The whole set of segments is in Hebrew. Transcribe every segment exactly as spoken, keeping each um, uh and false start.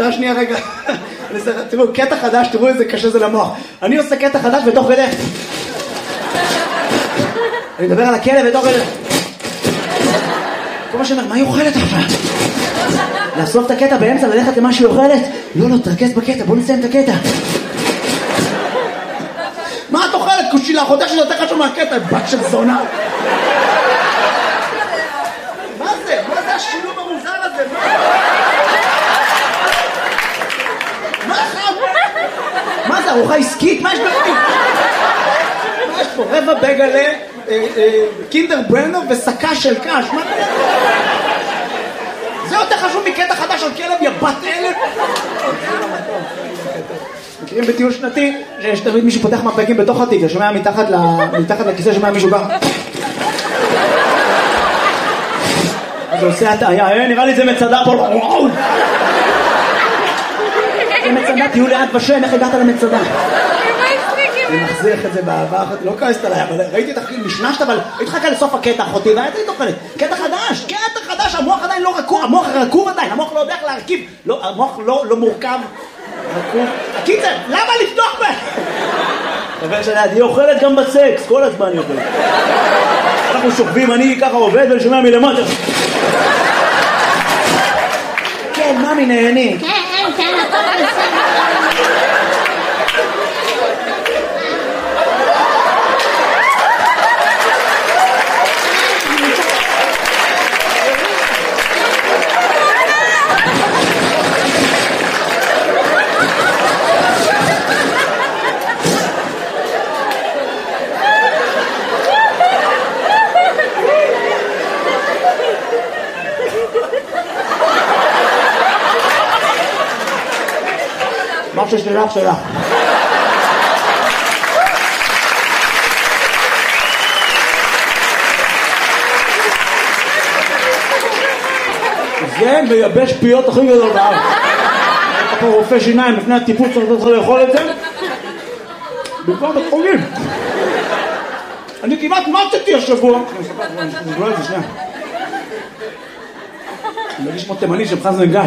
שנייה, שנייה, רגע. תראו, קטע חדש, תראו איזה קשה זה למוח. אני עושה קטע חדש ותוך כדי. אני מדבר על הכלב ותוך כדי. כל מה שאומר, מה היא אוכלת עכשיו? לאסוף את הקטע באמצע, ללכת למה שהיא אוכלת? לא, לא, תרכז בקטע, בוא נסיים את הקטע. מה את אוכלת? קושילה, אחותך שזה יותר חשוב מהקטע, בת של זונה. מה זה? מה זה השילוב המוזר הזה? מה זה? מה זה? ארוחה עסקית? מה יש בפנים? מה יש פה? רבע בגלה, קינדר ברנר וסקה של קש. מה קרה? זה יותר חשוב מקטע חדש על כלב, יא בת אלף. מכירים בטיול שנתי שיש תמיד מישהו פותח מרפקים בתוך התיק, שומע מתחת לכיסא, שומע מישהו ככה. אז הוא עושה הטעיה, נראה לי זה מצדה פה. זה מצדה, תהיו ליד בשם, איך הגעת למצדה? אני מחזיך את זה באהבה, לא כעסת עליי, אבל ראיתי את הכי משנשת, אבל הייתי חכה לסוף הקטע אחותי, והייתי תוכלת, קטע חדש, קטע חדש, המוח עדיין לא רקוב, המוח רקוב עדיין, המוח לא יודע איך להרכיב, המוח לא מורכב, רקוב. הקיצר, למה לפתוח בה? אבל שאני אוכלת גם בסקס, כל הזמן היא אוכלת. אנחנו שוכבים, אני ככה עובד ושומע מלמטה. כן, ממי נהנים. כן, כן, הכל בסדר. מה ששלך שלך. זה מייבש פיות הכי גדול בארץ. אתה פה רופא שיניים לפני הטיפול צריך לאכול את זה. בכלל בתחולים. אני כמעט מצאתי השבוע. אני אספר את זה שנייה. אני מרגיש כמו תימני שבחר זה גת.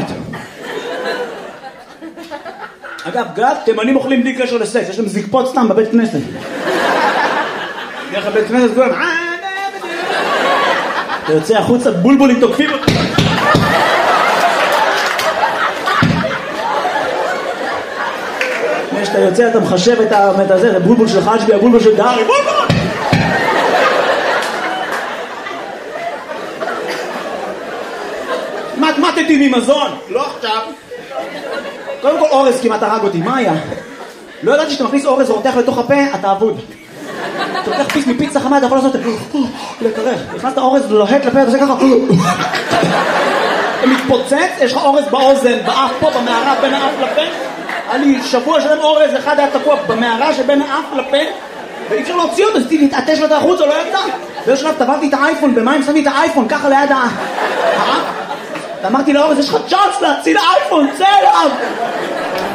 אגב, גת, תימנים אוכלים בלי קשר לסקס, יש להם זקפות סתם בבית כנסת. דרך הבית כנסת כולם, אתה יוצא החוצה, בולבולים תוקפים אותי. כשאתה יוצא, אתה מחשב את הזה, זה בולבול של חשבי, הבולבול של דהרי, בולבול! מתמטתי ממזון, לא עכשיו. קודם כל אורז כמעט הרג אותי, מה היה? לא ידעתי שאתה מכניס אורז ורותח לתוך הפה, אתה אבוד. אתה לוקח פיס מפיצה חמה, אתה יכול לעשות לקרח. נכנסת אורז לוהט לפה, אתה עושה ככה. אתה מתפוצץ, יש לך אורז באוזן, באף פה, במערה, בין האף לפה. היה לי שבוע שלם אורז, אחד היה תקוע במערה שבין האף לפה, ואי אפשר להוציא אותו, אז תתעטש לו את החוץ, או לא יצא. באיזשהו שלב טבעתי את האייפון, במים שמתי את האייפון, ככה ליד האף. ואמרתי לאורז, יש לך צ'אנס להציל האייפון, צא אליו!